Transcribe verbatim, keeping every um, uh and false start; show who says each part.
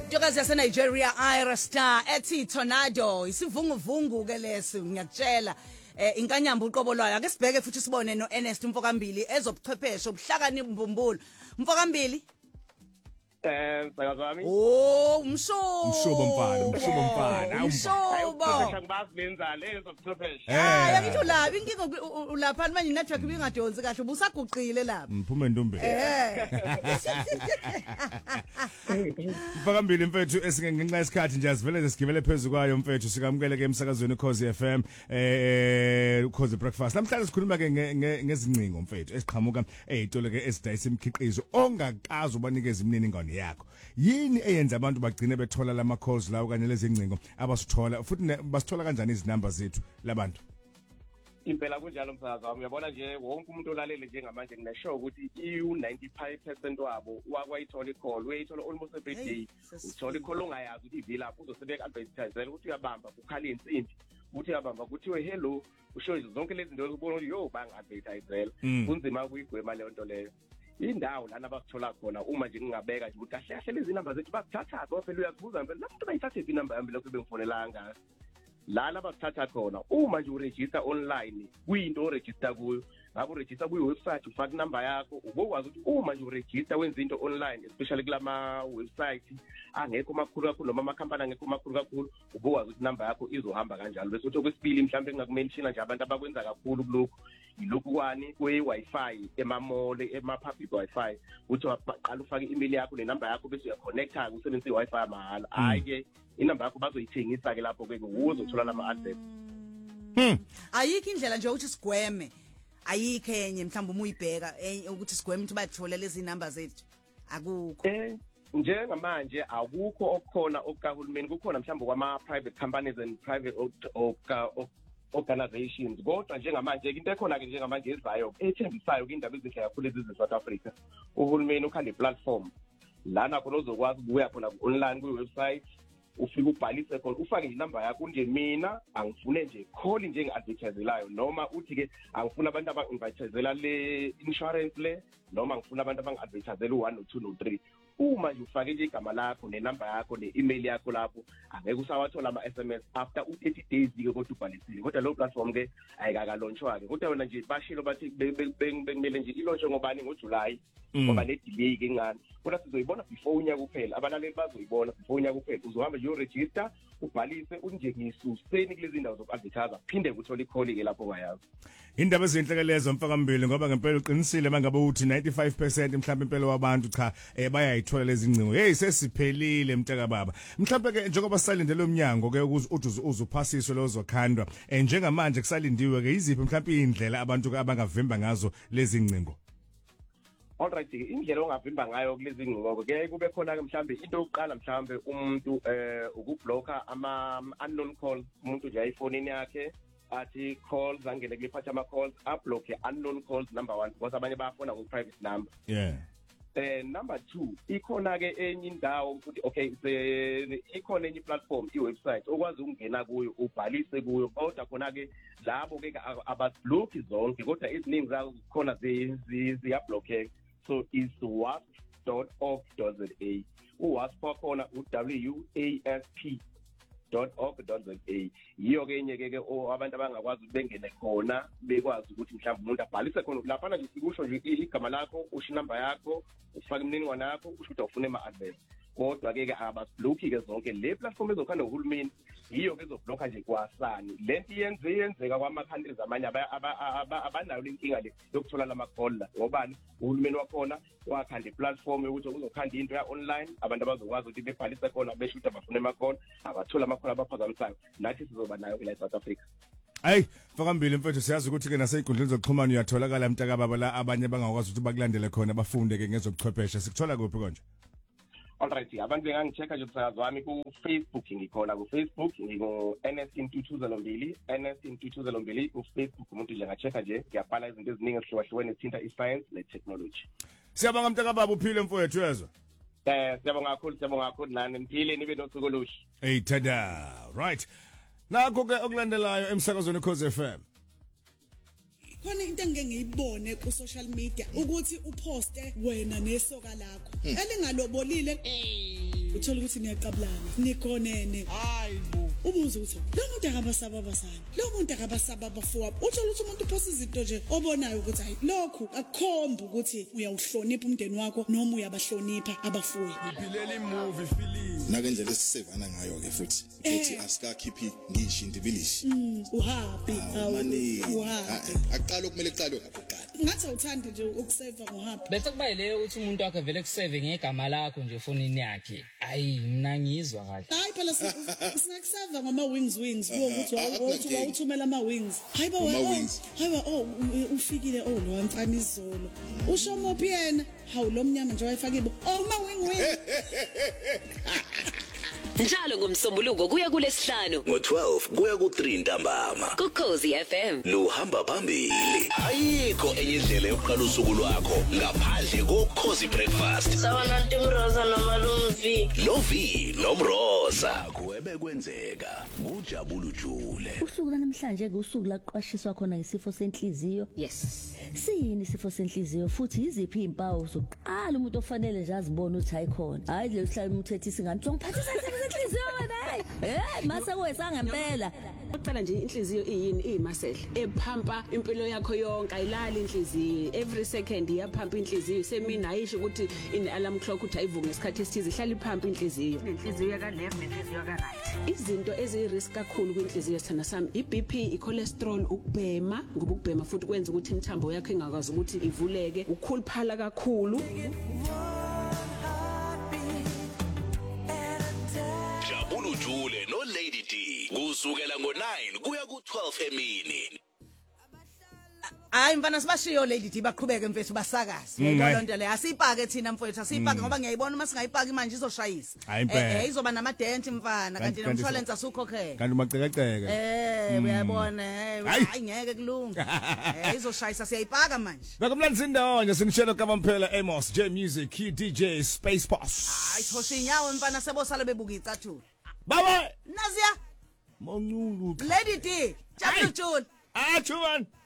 Speaker 1: Ntokazi yase Nigeria Ira Star ethi tornado isivunguvungu ke leso ngiyakutshela eh inkanyamba uqobo lwayo ake sibheke futhi sibone no Ernest Mfokambili ezobuchwepheshe obuhlakani mbumbulo Mfokambili
Speaker 2: Eh sayazami
Speaker 1: oh umshobo
Speaker 3: umshobo mfana umshobo mfana
Speaker 1: umshobo
Speaker 2: ngibazenza lezo buchwepheshe
Speaker 1: ah yakithi ulapha inkinga ulapha manje network ibingadonsi kahle ubusaguqile lapha
Speaker 3: mphume ntombi
Speaker 1: eh
Speaker 3: Mfakambili mfethu esingenxa isikhathi nje asivele nje sigibele phezulu kwayo mfethu sikamukele ke emsakazweni Khosi F M eh Khosi Breakfast namhlanje sikhuluma ke ngezingcingo mfethu esiqhamuka ezitolo ke esidayisa imikhiqizo ongakazi ubanikeza imininingwane yakho yini eyenza abantu bagcine bethola lama calls lawo kanye lezi ngcingo abasithola futhi basithola kanjani izinamba zethu labantu
Speaker 2: impela kunjalo msakazi wami uyabona nje wonke umuntu olalele njengamanje ngineshow ukuthi i ninety-five percent wabo wakwayithola icall uyayithola almost every day uthola icall ongayazi ukuthi ivila uzosebeka advertise ukuthi uyabamba ukhala insimbi uthi uyabamba kuthiwe hello usho zonke lezi zinto uzobona ukuthi yo banga advertise kunzima ukuyigwema leyo nto leyo indawo lana basithola khona uma nje ngingabeka nje ukuthi ahle ahle lezi number zethu bakuthatha kodwa phela uyakubuza phela lapho bayithathe i number yami lokho bengifonelanga lana basithatha khona uma nje uregister online kuyinto oregister kuyo ngabe uregister kuyi website ufaka number yakho ubokwazi ukuthi uma nje uregister wenza into online especially kulama website angekho makhulu kakhulu noma ama company angekho makhulu kakhulu ubokwazi ukuthi number yakho izohamba kanjalo bese uthi okwesibili mhlawumbe engakumention nje abantu abakwenza kakhulu kulokho ilokhu kwani kwe Wi-Fi emamole ema public Wi-Fi uthi waqala ufaka i-email yakho ne number yakho bese uyaconnecta usebenzisa i-Wi-Fi mahala hayi ke inamba yakho bazoyithengisa ke lapho ke uzothola lama address
Speaker 1: hmm ayikho indlela nje ukuthi sigweme ayikho enye mhlawumbe uma uyibheka ukuthi sigweme ukuthi bathole lezi number zethu akukho
Speaker 2: eh njengamanje akukho okukhona okahulumeni kukhona mhlawumbe kwama private companies and private organizations kodwa njengamanje into ekhona ke njengamanje ezayo ethengisayo indaba ezinhle kakhulu ezizwe South Africa uhulumeni ukhanda iplatform lana khona uzokwazi ukuya khona online ku website ufika ubhalise khona ufake inamba yakho nje mina angifune nje call nje ngi-advertiselayo noma uthi ke angifuna abantu abangi-advertisela le insurance le noma ngifuna abantu abangi-advertisela u one no two no three uma nje ufake nje igama lakho nenamba yakho ne-email yakho lapho angeke usawathola ama-S M S after u thirty days ke kodwa ubhalisile kodwa lo platform ke ayikakalonshwa ke kodwa wena nje bashilo bathi bekumele nje ilonshwe ngobani ngoJuly ngoba le delay ke ngani kodwa sizoyibona before unyaka kuphela abalaleli bazoyibona before unyaka kuphela uzohamba nje uregister ubhalise unje ngisuseni kulezi ndawo zoku-advertise phinde kuthola i-call ke lapho ngayazi
Speaker 3: indaba ezinhlekelezo Mfakambili ngoba ngempela uqinisile mangabe uthi ninety-five percent mhlawumbe impela wabantu cha bayayithola lezi ngcingo hey sesiphelile mtaka baba mhlawumbe ke njengoba sisalindele umnyango ke ukuthi uthi uzuphasiswe lozokhandwa njengamanje kusalindiwe ke iziphi mhlawumbe indlela abantu ke abangavimba ngazo lezi ngcingo
Speaker 2: Alright indlela ongavimba ngayo kulezi ngqoko ke kube khona ke mhlambe into yokuqala mhlambe umuntu eh ukublocker ama unknown calls umuntu nje iPhone yakhe athi calls angene kuliphatha ama calls ublock unknown calls number one because abanye bayafona ku private number
Speaker 3: yeah
Speaker 2: eh number two ikhona ke enye indawo ukuthi okay ikhona enye platform iwebsite okwazi ukungena kuyo ubhalise kuyo kodwa khona ke labo ke abablock zonke kodwa iziningi zazo khona ziyablockeka so is wasp dot org dot za uwasp khona u w a s p dot org dot za yiyo ke enye ke abantu abangakwazi ukubengene khona bekwazi ukuthi mhlawumbe umuntu abhalise khona lapha nje sikusho nje igama lakho usho inamba yakho ufaka imininingwane yakho usho ukuthi ufuna ama-advert kodwa ke ke abasiblock-i ke zonke le platform ezokhanda uhulumeni yiyo ke ezoblocka nje kwasani lento iyenze yenzeka kwama-countries amanye abanayo inkinga le yokuthola lama-call la ngobani uhulumeni wakhona wakhanda i-platform yokuthi uzokhanda into ya-online abantu abazokwazi ukuthi bebhalise khona besho ukuthi abafuna ama-call abathola ama-call abaphazamisayo nathi sizoba nayo ke la e-South Africa
Speaker 3: Ay Mfakambili mfethu siyazi ukuthi ke naseyigundleni zokuxhumana uyatholakala mtaka baba la abanye bangakwazi ukuthi bakulandele khona bafunde ke ngezobuchwepheshe sikuthola kuphi konje
Speaker 2: Alright abantu bengangichecka nje umsakazi wami ku Facebook ngikhona ku Facebook ngingo N S N two two zero two N S N two two zero two ku Facebook umuntu nje ngachecka nje ngiyabhala izinto eziningi ezihlukahlukene ezithinta i-science ne-technology
Speaker 3: Siyabonga mtaka baba uphile mfowethu yezwa
Speaker 2: Eh siyabonga kakhulu siyabonga kakhulu nani mphile nibe nosuku oluhle
Speaker 3: Hey tada right Nakho ke okulandelayo emsakazweni Khosi F M
Speaker 4: khona into engeke ngiyibone ku social media ukuthi uposte wena nesoka lakho elingalobolile uthola ukuthi niyaqabulana nikhonene hayibo ubuze ukuthi lo muntu akabasaba abasana lo muntu akabasaba abafowabo uthola ukuthi umuntu uphosa izinto nje obonayo ukuthi hayi lokhu akukhomba ukuthi uyawuhlonipha umndeni wakho noma uyabahlonipha abafuyi
Speaker 5: Ngiphilela imovie feeling
Speaker 6: nakenhle lesisevana ngayo ke futhi ethi asikakhiphi ngisho indibilishi
Speaker 4: uhappy
Speaker 6: mani
Speaker 4: uhappy
Speaker 6: aqala kumele aqale ngakuqala
Speaker 4: ngathi uthanda nje ukuseva ngohappy
Speaker 7: bese kuba yileyo ukuthi umuntu wakhe vele kuseve ngegama lakho nje efonini yakhe ayi mina ngizwa kahle
Speaker 4: hayi phela singakuseva ngama wings wings ukuthi wathi wawuthumela ama wings hayi ba hayi ba oh ufikile oh lo mfana izolo usho mophi yena hawu lo mnyama nje wayifakile oh ma wing wing
Speaker 8: Njalo ngomsombuluko kuya kulesihlanu
Speaker 9: ngo twelve kuya ku three ntambama
Speaker 8: kuKhosi F M
Speaker 9: luhamba phambili ayikho enye indlela yokuqala usuku lwakho ngaphandle kokhozi breakfast
Speaker 10: Sabana Timroza nomalumvi
Speaker 9: Lovi nomroza kuwebe kwenzeka ujabula ujule
Speaker 11: usuku namhlanje kusuku la kuqwashiswa khona ngesifo senhliziyo
Speaker 8: yes
Speaker 11: siyini isifo senhliziyo futhi iziphi impawu zokuqala umuntu ofanele nje azibone ukuthi ayikhona hayi le uhlala umthethe isingani ngiphathisa inhliziyo hayi eh mase kwesa ngempela
Speaker 12: Uqala nje inhliziyo iyini iyimasela ephampa impilo yakho yonke ayilali inhliziyo every second iyaphampa inhliziyo semina ayisho ukuthi in alarm clock uthi ayivuke ngesikhathi esithize ihlala iphampa inhliziyo
Speaker 10: inhliziyo ka left nenhliziyo ka right
Speaker 12: izinto eziyi risk kakhulu kwinhliziyo sithana sami iB P icholesterol ukubhema ngoba ukubhema futhi kwenza ukuthi imithambo yakho ingakwazi ukuthi ivuleke ukhuluphala kakhulu
Speaker 9: Jabula ujule no Lady D kusukela ngo nine kuya ku twelve emini
Speaker 1: Hayi mfana sibashiyo Lady D baqhubeke mfethu basakazi yayibona into le asipake thina mfethu asipake ngoba ngiyayibona uma singayipaki manje izoshayisa eh izoba nama dent mfana kanti nomshwalense asukhokhela
Speaker 3: kanti umacekeceke
Speaker 1: eh uyabona hayi ngeke kulunga eh izoshayisa siyayipaka manje
Speaker 3: Bakumlandi sindawonye sinishelo kabamphela Amos J Music Key D J Space Boss
Speaker 1: hayi thosha inyawo mfana sebosala bebuka icathulo
Speaker 3: baba
Speaker 1: Nazia
Speaker 3: Monyulu
Speaker 1: Lady D jabula ujule
Speaker 3: ah chuman